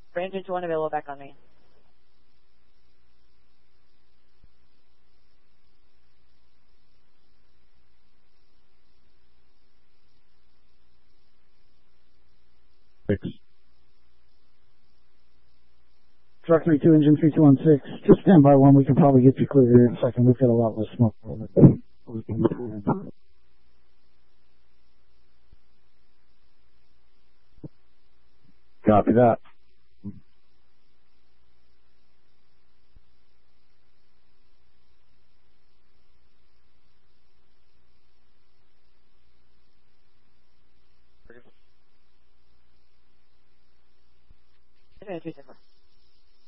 Engine 1 available back on me. Truck 32, engine 3216. Just stand by one. We can probably get you clear here in a second. We've got a lot less smoke. Copy that.